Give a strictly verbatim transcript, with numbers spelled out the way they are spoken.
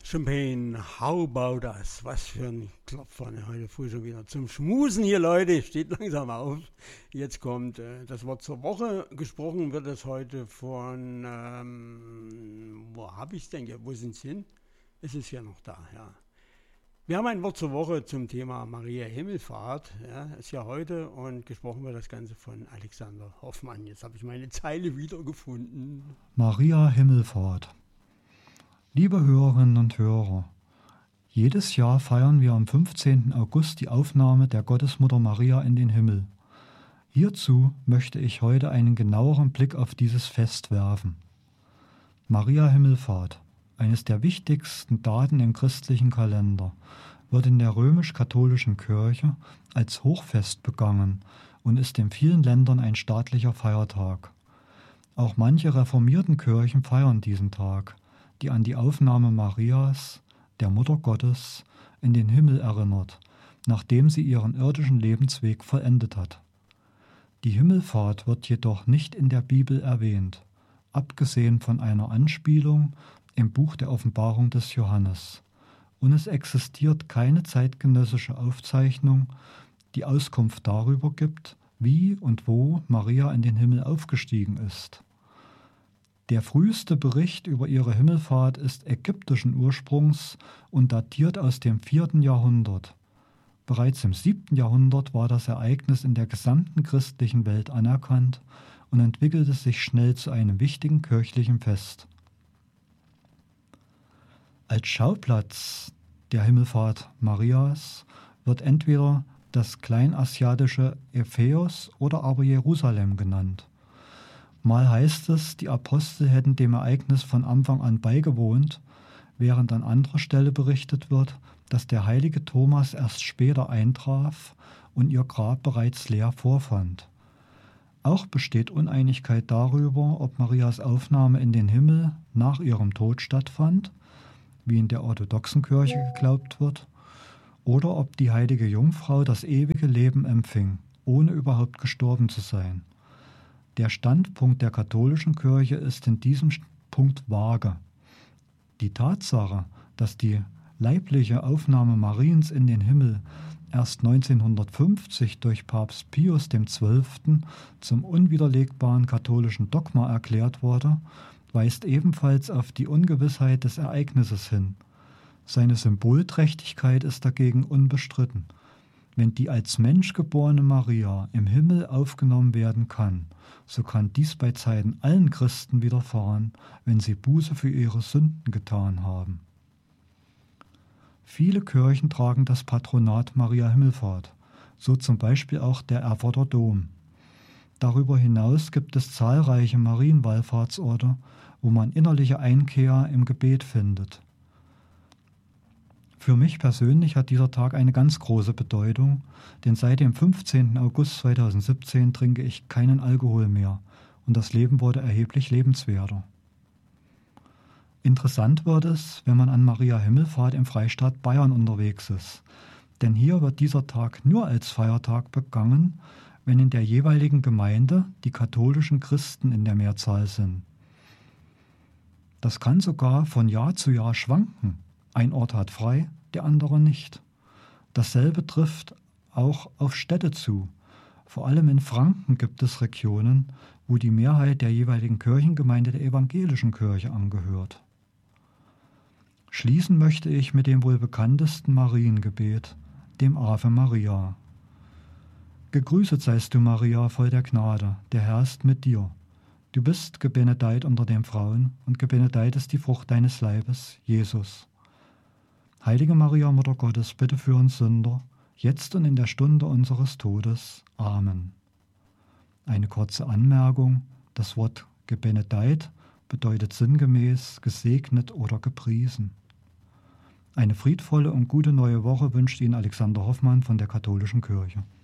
Champagne, how about us? Was für ein Klopfer, ne? Heute früh schon wieder zum Schmusen hier, Leute. Steht langsam auf. Jetzt kommt äh, das Wort zur Woche. Gesprochen wird es heute von, ähm, wo habe ich es denn? Wo sind es hin? Es ist ja noch da, ja. Wir haben ein Wort zur Woche zum Thema Maria Himmelfahrt. Ja, ist ja heute und gesprochen wird das Ganze von Alexander Hoffmann. Jetzt habe ich meine Zeile wiedergefunden. Maria Himmelfahrt. Liebe Hörerinnen und Hörer, jedes Jahr feiern wir am fünfzehnten August die Aufnahme der Gottesmutter Maria in den Himmel. Hierzu möchte ich heute einen genaueren Blick auf dieses Fest werfen. Maria Himmelfahrt, eines der wichtigsten Daten im christlichen Kalender, wird in der römisch-katholischen Kirche als Hochfest begangen und ist in vielen Ländern ein staatlicher Feiertag. Auch manche reformierten Kirchen feiern diesen Tag, die an die Aufnahme Marias, der Mutter Gottes, in den Himmel erinnert, nachdem sie ihren irdischen Lebensweg vollendet hat. Die Himmelfahrt wird jedoch nicht in der Bibel erwähnt, abgesehen von einer Anspielung im Buch der Offenbarung des Johannes. Und es existiert keine zeitgenössische Aufzeichnung, die Auskunft darüber gibt, wie und wo Maria in den Himmel aufgestiegen ist. Der früheste Bericht über ihre Himmelfahrt ist ägyptischen Ursprungs und datiert aus dem vierten Jahrhundert. Bereits im siebten Jahrhundert war das Ereignis in der gesamten christlichen Welt anerkannt und entwickelte sich schnell zu einem wichtigen kirchlichen Fest. Als Schauplatz der Himmelfahrt Marias wird entweder das kleinasiatische Epheus oder aber Jerusalem genannt. Mal heißt es, die Apostel hätten dem Ereignis von Anfang an beigewohnt, während an anderer Stelle berichtet wird, dass der heilige Thomas erst später eintraf und ihr Grab bereits leer vorfand. Auch besteht Uneinigkeit darüber, ob Marias Aufnahme in den Himmel nach ihrem Tod stattfand, wie in der orthodoxen Kirche geglaubt wird, oder ob die heilige Jungfrau das ewige Leben empfing, ohne überhaupt gestorben zu sein. Der Standpunkt der katholischen Kirche ist in diesem Punkt vage. Die Tatsache, dass die leibliche Aufnahme Mariens in den Himmel erst neunzehnhundertfünfzig durch Papst Pius der Zwölfte zum unwiderlegbaren katholischen Dogma erklärt wurde, weist ebenfalls auf die Ungewissheit des Ereignisses hin. Seine Symbolträchtigkeit ist dagegen unbestritten. Wenn die als Mensch geborene Maria im Himmel aufgenommen werden kann, so kann dies bei Zeiten allen Christen widerfahren, wenn sie Buße für ihre Sünden getan haben. Viele Kirchen tragen das Patronat Maria Himmelfahrt, so zum Beispiel auch der Erfurter Dom. Darüber hinaus gibt es zahlreiche Marienwallfahrtsorte, wo man innerliche Einkehr im Gebet findet. Für mich persönlich hat dieser Tag eine ganz große Bedeutung, denn seit dem fünfzehnten August zweitausendsiebzehn trinke ich keinen Alkohol mehr und das Leben wurde erheblich lebenswerter. Interessant wird es, wenn man an Maria Himmelfahrt im Freistaat Bayern unterwegs ist, denn hier wird dieser Tag nur als Feiertag begangen, wenn in der jeweiligen Gemeinde die katholischen Christen in der Mehrzahl sind. Das kann sogar von Jahr zu Jahr schwanken. Ein Ort hat frei, der andere nicht. Dasselbe trifft auch auf Städte zu. Vor allem in Franken gibt es Regionen, wo die Mehrheit der jeweiligen Kirchengemeinde der evangelischen Kirche angehört. Schließen möchte ich mit dem wohl bekanntesten Mariengebet, dem Ave Maria. Gegrüßet seist du, Maria, voll der Gnade, der Herr ist mit dir. Du bist gebenedeit unter den Frauen und gebenedeit ist die Frucht deines Leibes, Jesus. Heilige Maria, Mutter Gottes, bitte für uns Sünder, jetzt und in der Stunde unseres Todes. Amen. Eine kurze Anmerkung: Das Wort gebenedeit bedeutet sinngemäß gesegnet oder gepriesen. Eine friedvolle und gute neue Woche wünscht Ihnen Alexander Hoffmann von der Katholischen Kirche.